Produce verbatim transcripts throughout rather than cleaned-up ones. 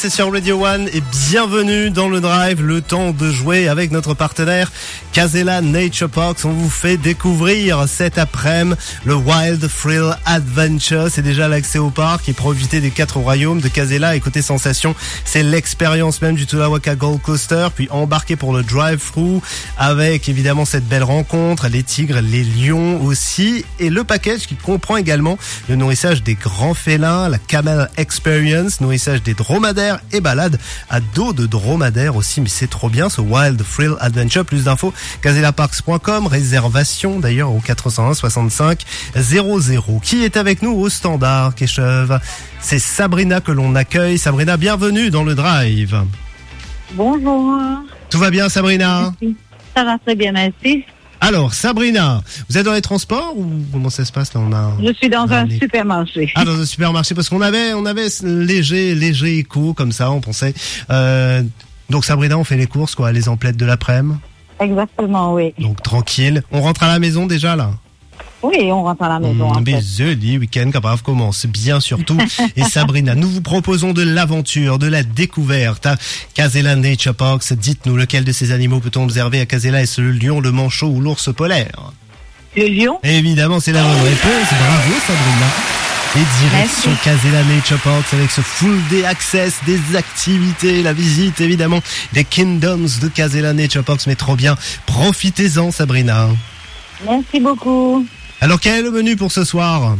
C'est sur Radio One et bienvenue dans le Drive, le temps de jouer avec notre partenaire Casella Nature Parks. On vous fait découvrir cet après-midi le Wild Thrill Adventure. C'est déjà l'accès au parc et profiter des quatre royaumes de Casella. Et côté sensation, c'est l'expérience même du Tulawaka Gold Coaster. Puis embarquer pour le drive-thru avec évidemment cette belle rencontre, les tigres, les lions aussi. Et le package qui comprend également le nourrissage des grands félins, la Camel Experience, nourrissage des dromadaires et balade à dos de dromadaire aussi, mais c'est trop bien ce Wild Thrill Adventure. Plus d'infos casella parks point com, réservation d'ailleurs au quatre cent un soixante-cinq zéro zéro. Qui est avec nous au standard, Kécheuve? C'est Sabrina que l'on accueille. Sabrina, bienvenue dans le Drive. Bonjour. Tout va bien, Sabrina? Merci. Ça va très bien, merci. Alors, Sabrina, vous êtes dans les transports ou comment ça se passe là? On a. Je suis dans un les... supermarché. Ah, dans un supermarché, parce qu'on avait, on avait léger, léger écho comme ça, on pensait. Euh, donc Sabrina, on fait les courses quoi, les emplettes de l'après-midi. Exactement, oui. Donc tranquille. On rentre à la maison déjà là. Oui, on rentre à la maison. Mmh, en mais fait. jeudi, week-end, quand brave commence bien surtout. Et Sabrina, nous vous proposons de l'aventure, de la découverte à Casella Nature Parks. Dites-nous, lequel de ces animaux peut-on observer à Casella? Est-ce le lion, le manchot ou l'ours polaire? Le lion. Évidemment, c'est la bonne réponse. Bravo, Sabrina. Et direction Merci. Casella Nature Parks avec ce full day access, des activités, la visite évidemment des Kingdoms de Casella Nature Parks. Mais trop bien, profitez-en, Sabrina. Merci beaucoup. Alors, quel est le menu pour ce soir?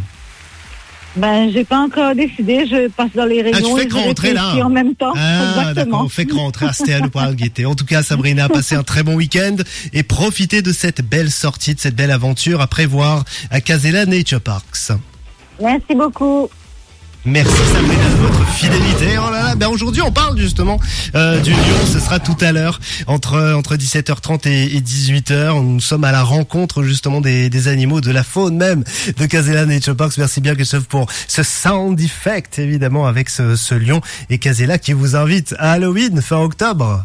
Ben, j'ai pas encore décidé. Je passe dans les Ah, rayons tu fais et je que rentrer là. réfléchis en même temps. Ah, Exactement. d'accord. Fait que rentrer à Stéphane pour le guetter. En tout cas, Sabrina, passez un très bon week-end et profitez de cette belle sortie, de cette belle aventure à prévoir à Casella Nature Parks. Merci beaucoup. Merci Sabrina de votre fidélité. Oh là là, ben aujourd'hui on parle justement euh, du lion. Ce sera tout à l'heure entre entre dix-sept heures trente et, et dix-huit heures. Nous sommes à la rencontre justement des, des animaux, de la faune même de Casella Nature Parks. Merci bien Christophe pour ce sound effect évidemment avec ce, ce lion et Casella qui vous invite à Halloween fin octobre.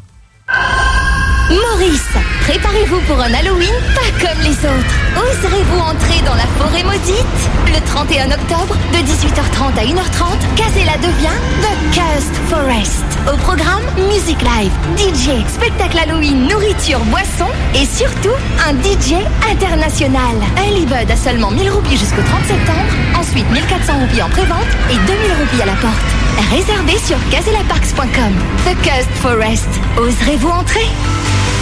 Maurice, préparez-vous pour un Halloween pas comme les autres. Oserez-vous entrer dans la forêt maudite? Le trente et un octobre, de dix-huit heures trente à une heure trente, Casella devient The Cursed Forest. Au programme, musique live, D J, spectacle Halloween, nourriture, boisson et surtout un D J international. Early Bird à seulement mille roupies jusqu'au trente septembre, ensuite mille quatre cents roupies en pré-vente et deux mille roupies à la porte. Réservez sur casella parks point com. The Cursed Forest. Oserez-vous entrer?